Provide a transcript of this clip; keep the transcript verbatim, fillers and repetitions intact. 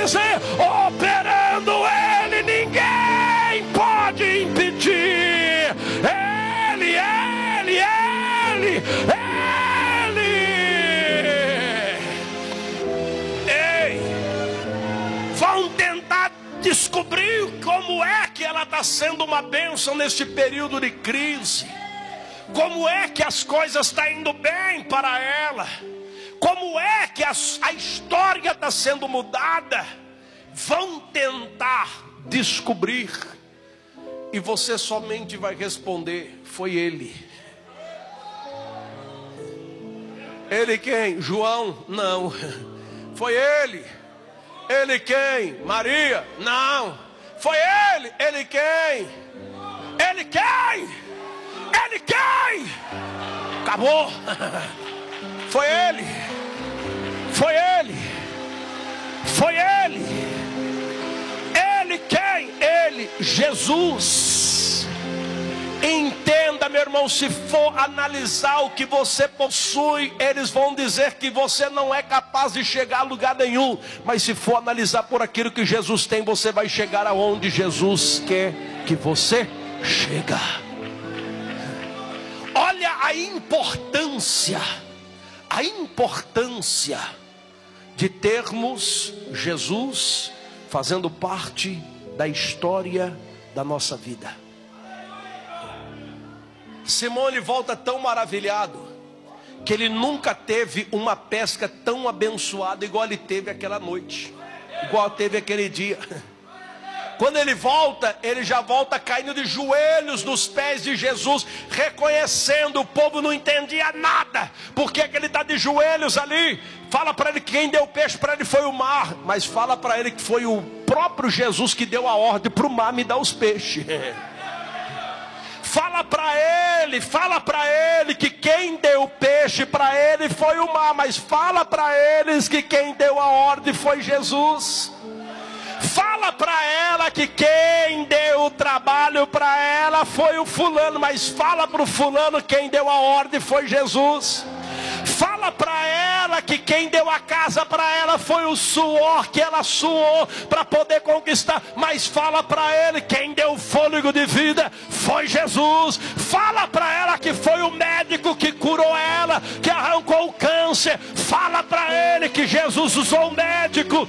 dizer: operando Ele, ninguém pode impedir. Ele, Ele, Ele, Ele. Ei, vão tentar descobrir como é que ela está sendo uma bênção neste período de crise. Como é que as coisas estão indo bem para ela? Como é que a, a história está sendo mudada? Vão tentar descobrir. E você somente vai responder: foi Ele. Ele quem? João? Não. Foi Ele. Ele quem? Maria? Não. Foi Ele. Ele quem? Ele quem? Ele quem? Acabou. Foi Ele. Foi Ele. Foi Ele. Ele quem? Ele, Jesus. Entenda, meu irmão, se for analisar o que você possui, eles vão dizer que você não é capaz de chegar a lugar nenhum. Mas se for analisar por aquilo que Jesus tem, você vai chegar aonde Jesus quer que você chegue. Olha a importância, a importância de termos Jesus fazendo parte da história da nossa vida. Simone volta tão maravilhado que ele nunca teve uma pesca tão abençoada igual ele teve aquela noite, igual teve aquele dia. Quando ele volta, ele já volta caindo de joelhos nos pés de Jesus, reconhecendo. O povo não entendia nada. Por que que ele está de joelhos ali? Fala para ele que quem deu peixe para ele foi o mar. Mas fala para ele que foi o próprio Jesus que deu a ordem para o mar me dar os peixes. Fala para ele, fala para ele que quem deu peixe para ele foi o mar. Mas fala para eles que quem deu a ordem foi Jesus. Fala para ela que quem deu o trabalho para ela foi o fulano, mas fala para o fulano quem deu a ordem foi Jesus. Fala para ela que quem deu a casa para ela foi o suor que ela suou para poder conquistar, mas fala para ele quem deu o fôlego de vida foi Jesus. Fala para ela que foi o médico que curou ela, que arrancou o câncer. Fala para ele que Jesus usou o médico